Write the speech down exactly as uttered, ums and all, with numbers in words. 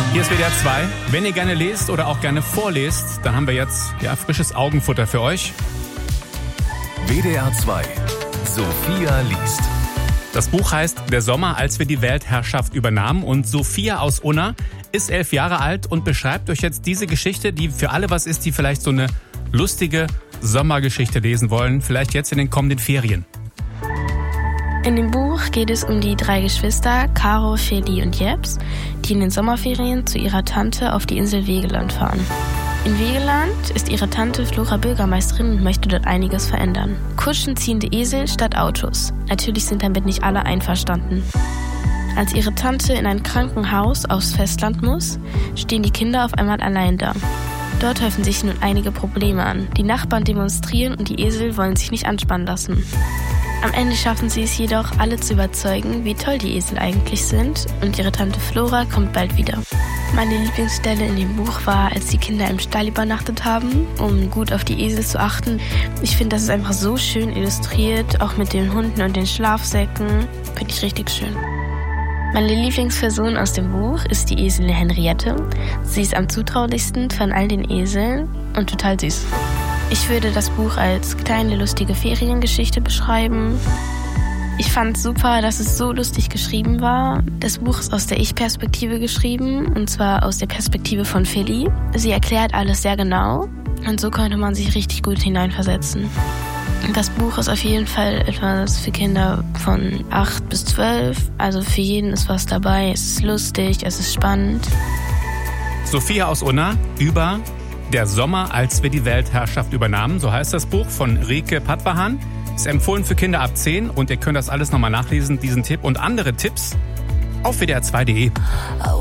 Hier ist W D R zwei. Wenn ihr gerne lest oder auch gerne vorlest, dann haben wir jetzt ja, frisches Augenfutter für euch. W D R zwei. Sophia liest. Das Buch heißt Der Sommer, als wir die Weltherrschaft übernahmen. Und Sophia aus Unna ist elf Jahre alt und beschreibt euch jetzt diese Geschichte, die für alle was ist, die vielleicht so eine lustige Sommergeschichte lesen wollen. Vielleicht jetzt in den kommenden Ferien. In dem Buch geht es um die drei Geschwister, Caro, Feli und Jeps, die in den Sommerferien zu ihrer Tante auf die Insel Wegeland fahren. In Wegeland ist ihre Tante Flora Bürgermeisterin und möchte dort einiges verändern. Kutschenziehende Esel statt Autos. Natürlich sind damit nicht alle einverstanden. Als ihre Tante in ein Krankenhaus aufs Festland muss, stehen die Kinder auf einmal allein da. Dort häufen sich nun einige Probleme an. Die Nachbarn demonstrieren und die Esel wollen sich nicht anspannen lassen. Am Ende schaffen sie es jedoch, alle zu überzeugen, wie toll die Esel eigentlich sind, und ihre Tante Flora kommt bald wieder. Meine Lieblingsstelle in dem Buch war, als die Kinder im Stall übernachtet haben, um gut auf die Esel zu achten. Ich finde, das ist einfach so schön illustriert, auch mit den Hunden und den Schlafsäcken. Finde ich richtig schön. Meine Lieblingsperson aus dem Buch ist die Eselin Henriette. Sie ist am zutraulichsten von all den Eseln und total süß. Ich würde das Buch als kleine, lustige Feriengeschichte beschreiben. Ich fand super, dass es so lustig geschrieben war. Das Buch ist aus der Ich-Perspektive geschrieben, und zwar aus der Perspektive von Feli. Sie erklärt alles sehr genau, und so konnte man sich richtig gut hineinversetzen. Das Buch ist auf jeden Fall etwas für Kinder von acht bis zwölf. Also für jeden ist was dabei. Es ist lustig, es ist spannend. Sophia aus Unna über Der Sommer, als wir die Weltherrschaft übernahmen. So heißt das Buch von Rike Patwahan. Ist empfohlen für Kinder ab zehn, und ihr könnt das alles nochmal nachlesen, diesen Tipp und andere Tipps auf w d r zwei punkt d e.